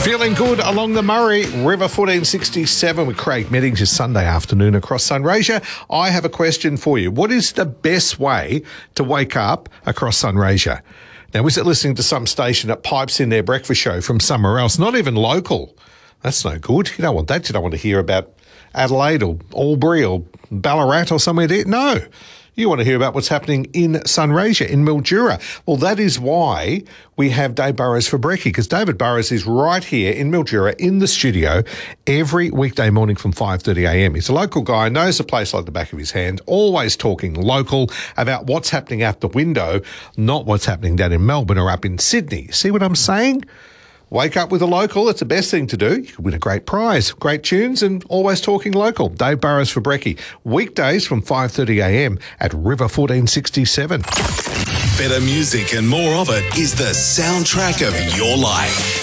Feeling good along the Murray, River 1467 with Craig Meddings this Sunday afternoon across Sunraysia. I have a question for you. What is the best way to wake up across Sunraysia? Now, is it listening to some station that pipes in their breakfast show from somewhere else, not even local? That's no good. You don't want that. You don't want to hear about Adelaide or Albury or Ballarat or somewhere there. No. You want to hear about what's happening in Sunraysia, in Mildura. Well, that is why we have Dave Burrows for Brekkie, because David Burrows is right here in Mildura in the studio every weekday morning from 5:30am. He's a local guy, knows the place like the back of his hand, always talking local about what's happening out the window, not what's happening down in Melbourne or up in Sydney. See what I'm saying? Wake up with a local. It's the best thing to do. You could win a great prize, great tunes, and always talking local. Dave Burrows for Brekkie. Weekdays from 5:30am at River 1467. Better music and more of it is the soundtrack of your life.